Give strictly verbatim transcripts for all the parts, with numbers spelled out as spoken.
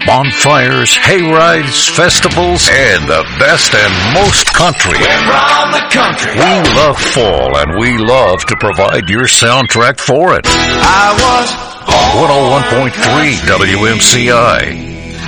bonfires, hayrides, festivals, and the best and most country. We're from the country. We love fall, and we love to provide your soundtrack for it. I was one oh one point three W M C I.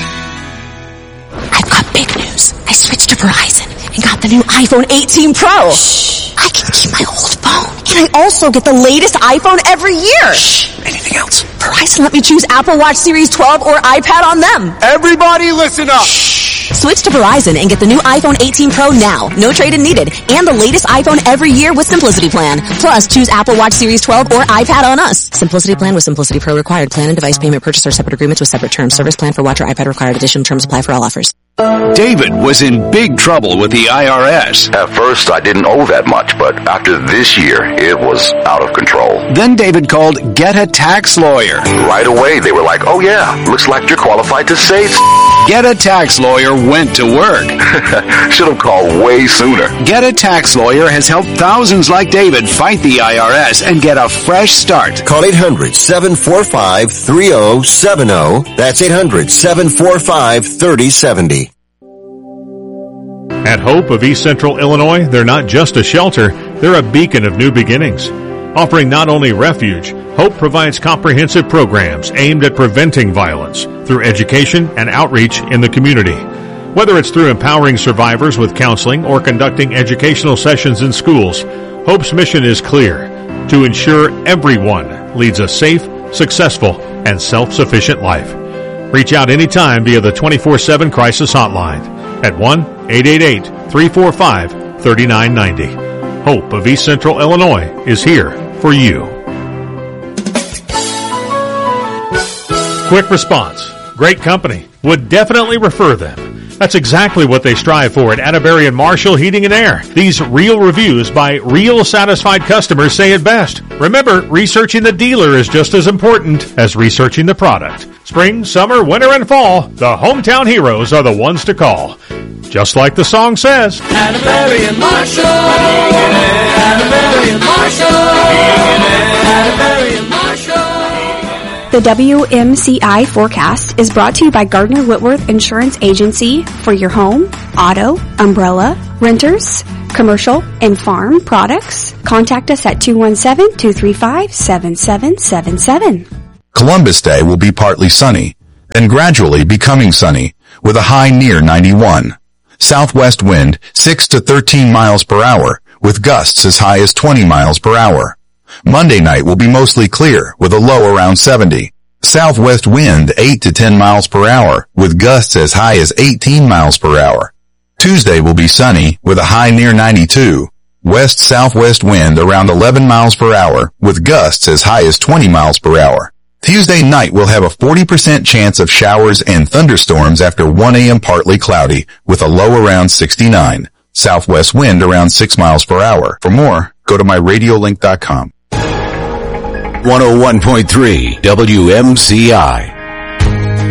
I've got big news. I switched to Verizon and got the new iPhone eighteen Pro. Shh. I can keep my old phone. And I also get the latest iPhone every year. Shh. Anything else? Verizon let me choose Apple Watch Series twelve or iPad on them. Everybody listen up. Shh. Switch to Verizon and get the new iPhone eighteen Pro now. No trade-in needed. And the latest iPhone every year with Simplicity Plan. Plus, choose Apple Watch Series twelve or iPad on us. Simplicity Plan with Simplicity Pro required. Plan and device payment purchase or separate agreements with separate terms. Service plan for watch or iPad required. Additional terms apply for all offers. David was in big trouble with the I R S. At first, I didn't owe that much, but after this year, it was out of control. Then David called Get a Tax Lawyer. Right away, they were like, oh yeah, looks like you're qualified to say Get a Tax Lawyer went to work. Should have called way sooner. Get a Tax Lawyer has helped thousands like David fight the I R S and get a fresh start. Call eight hundred, seven four five, three oh seven oh. That's eight hundred, seven four five, three oh seven oh. At Hope of East Central Illinois, they're not just a shelter, they're a beacon of new beginnings. Offering not only refuge, Hope provides comprehensive programs aimed at preventing violence through education and outreach in the community. Whether it's through empowering survivors with counseling or conducting educational sessions in schools, Hope's mission is clear: to ensure everyone leads a safe, successful, and self-sufficient life. Reach out anytime via the twenty-four seven crisis hotline at one eight eight eight, three four five, three nine nine zero. Hope of East Central Illinois is here for you. Quick response. Great company. Would definitely refer them. That's exactly what they strive for at Atterbury and Marshall Heating and Air. These real reviews by real satisfied customers say it best. Remember, researching the dealer is just as important as researching the product. Spring, summer, winter, and fall, the hometown heroes are the ones to call. Just like the song says. Atterbury and Marshall. Atterbury and Marshall. Atterbury and Marshall. The W M C I forecast is brought to you by Gardner Whitworth Insurance Agency for your home, auto, umbrella, renters, commercial, and farm products. Contact us at two one seven, two three five, seven seven seven seven. Columbus Day will be partly sunny, then gradually becoming sunny, with a high near ninety-one. Southwest wind six to thirteen miles per hour, with gusts as high as twenty miles per hour. Monday night will be mostly clear, with a low around seventy. Southwest wind eight to ten miles per hour, with gusts as high as eighteen miles per hour. Tuesday will be sunny, with a high near ninety-two. West-southwest wind around eleven miles per hour, with gusts as high as twenty miles per hour. Tuesday night will have a forty percent chance of showers and thunderstorms after one a.m. partly cloudy, with a low around sixty-nine. Southwest wind around six miles per hour. For more, go to my radio link dot com. one oh one point three W M C I.